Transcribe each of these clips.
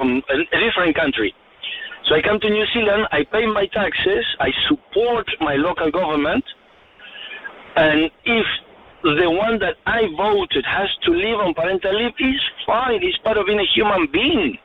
from a different country. So I come to New Zealand, I pay my taxes, I support my local government, and if the one that I voted has to live on parental leave, it's fine. It's part of being a human being.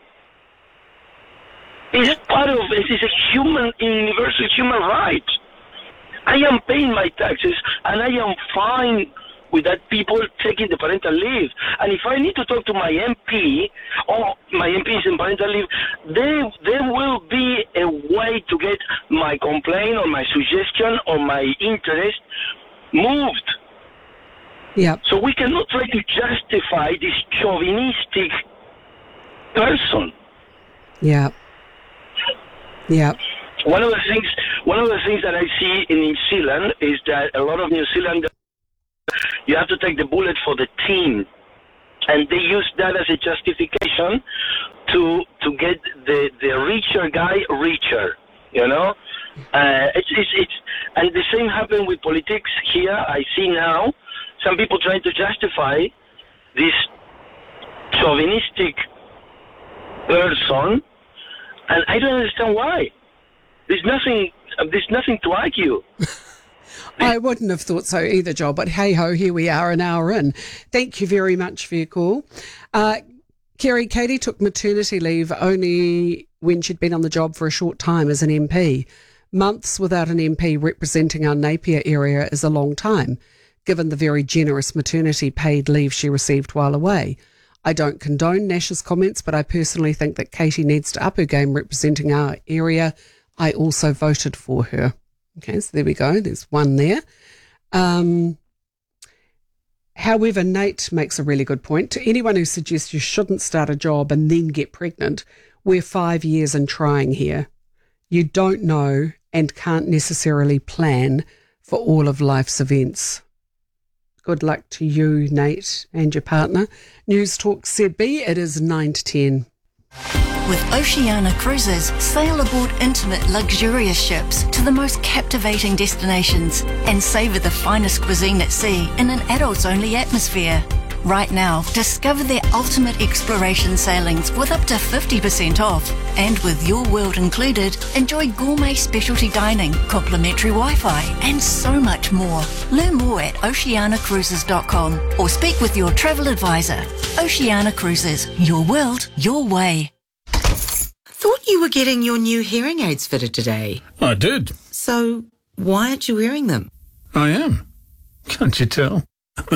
It's a universal human right. I am paying my taxes, and I am fine with that people taking the parental leave. And if I need to talk to my MP, or my MP is in parental leave, there will be a way to get my complaint or my suggestion or my interest moved. Yeah. So we cannot try to justify this chauvinistic person. Yeah. Yeah. One of the things that I see in New Zealand is that a lot of New Zealanders, you have to take the bullet for the team, and they use that as a justification to get the richer guy richer. You know, it's and the same happened with politics here. I see now some people trying to justify this chauvinistic person, and I don't understand why. There's nothing to argue. I wouldn't have thought so either, Joel, but hey-ho, here we are, an hour in. Thank you very much for your call. Kerry, Katie took maternity leave only when she'd been on the job for a short time as an MP. Months without an MP representing our Napier area is a long time, given the very generous maternity paid leave she received while away. I don't condone Nash's comments, but I personally think that Katie needs to up her game representing our area. I also voted for her. Okay, so there we go. There's one there. However, Nate makes a really good point. To anyone who suggests you shouldn't start a job and then get pregnant, we're 5 years in trying here. You don't know and can't necessarily plan for all of life's events. Good luck to you, Nate, and your partner. News Talk ZB, it is 9 to 10. With Oceania Cruises, sail aboard intimate, luxurious ships to the most captivating destinations and savour the finest cuisine at sea in an adults-only atmosphere. Right now, discover their ultimate exploration sailings with up to 50% off. And with Your World included, enjoy gourmet specialty dining, complimentary Wi-Fi, and so much more. Learn more at oceanacruises.com or speak with your travel advisor. Oceania Cruises, your world, your way. Thought you were getting your new hearing aids fitted today. I did. So, why aren't you wearing them? I am. Can't you tell?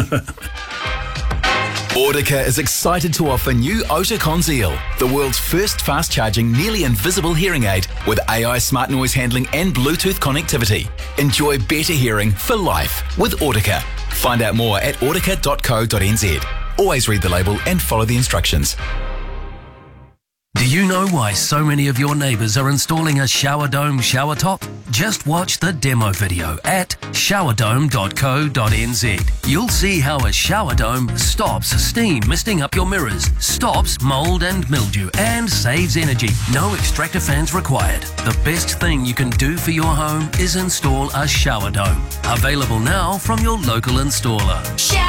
Audica is excited to offer new Ota Conzeal, the world's first fast-charging, nearly invisible hearing aid with AI smart noise handling and Bluetooth connectivity. Enjoy better hearing for life with Audica. Find out more at audica.co.nz. Always read the label and follow the instructions. Do you know why so many of your neighbours are installing a shower dome shower top? Just watch the demo video at showerdome.co.nz. You'll see how a shower dome stops steam misting up your mirrors, stops mould and mildew, and saves energy. No extractor fans required. The best thing you can do for your home is install a shower dome. Available now from your local installer.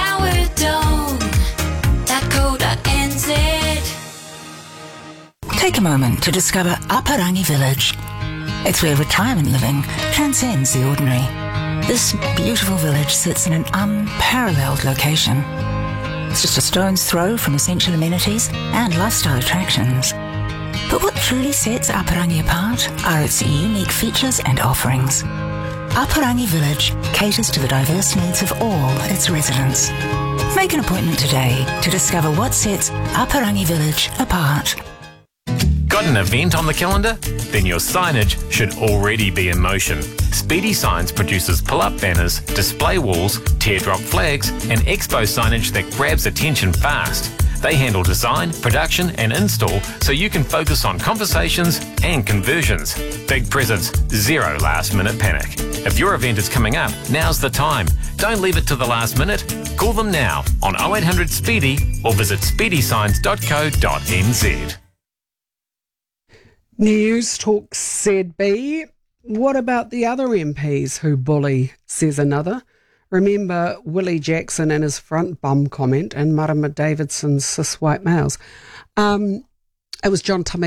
Showerdome.co.nz. Take a moment to discover Aparangi Village. It's where retirement living transcends the ordinary. This beautiful village sits in an unparalleled location. It's just a stone's throw from essential amenities and lifestyle attractions. But what truly sets Aparangi apart are its unique features and offerings. Aparangi Village caters to the diverse needs of all its residents. Make an appointment today to discover what sets Aparangi Village apart. Got an event on the calendar? Then your signage should already be in motion. Speedy Signs produces pull-up banners, display walls, teardrop flags, and expo signage that grabs attention fast. They handle design, production, and install so you can focus on conversations and conversions. Big presents, zero last-minute panic. If your event is coming up, now's the time. Don't leave it to the last minute. Call them now on 0800 Speedy or visit speedysigns.co.nz. News Talk ZB. What about the other MPs who bully, says another? Remember Willie Jackson and his front bum comment and Marama Davidson's cis white males. It was John